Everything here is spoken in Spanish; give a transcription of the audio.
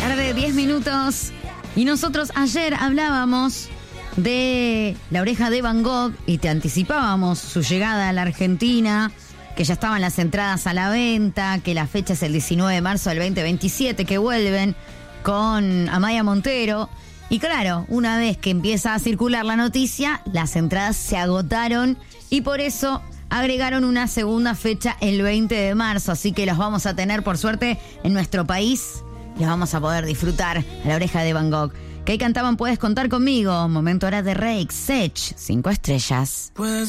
Tarde, 10 minutos. Y nosotros ayer hablábamos de La Oreja de Van Gogh y te anticipábamos su llegada a la Argentina, que ya estaban las entradas a la venta, que la fecha es el 19 de marzo del 2027, que vuelven con Amaya Montero. Y claro, una vez que empieza a circular la noticia, las entradas se agotaron y por eso agregaron una segunda fecha el 20 de marzo. Así que los vamos a tener, por suerte, en nuestro país. Los vamos a poder disfrutar a La Oreja de Van Gogh. Que ahí cantaban Puedes Contar Conmigo, Momento Hora de Reik, Sech, 5 estrellas.